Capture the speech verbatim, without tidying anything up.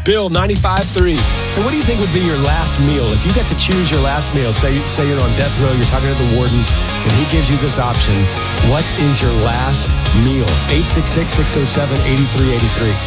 Bill, ninety-five three. So what do you think would be your last meal? If you got to choose your last meal, say, say you're on death row, you're talking to the warden, and he gives you this option, what is your last meal? eight six six, six oh seven, eight three eight three.